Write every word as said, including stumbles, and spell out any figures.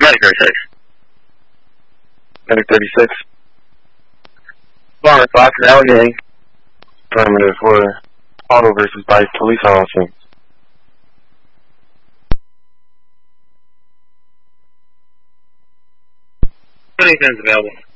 Medic thirty-six. Medic thirty-six. Bar, Fox and Allegheny. Affirmative for auto versus bike police officer. Anything's available.